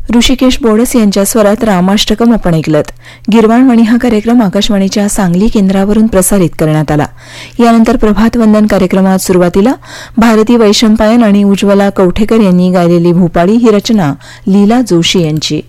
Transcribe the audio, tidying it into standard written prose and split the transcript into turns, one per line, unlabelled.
ऋषिकेश बोडस यांच्या स्वरात रामाष्टकम आपण ऐकलत. गिरवाणवाणी हा कार्यक्रम आकाशवाणीच्या सांगली केंद्रावरून प्रसारित करण्यात आला. यानंतर प्रभात वंदन कार्यक्रमात सुरुवातीला भारती वैशंपायन आणि उज्ज्वला कवठेकर यांनी गायलेली भूपाळी ही रचना लीला जोशी यांची.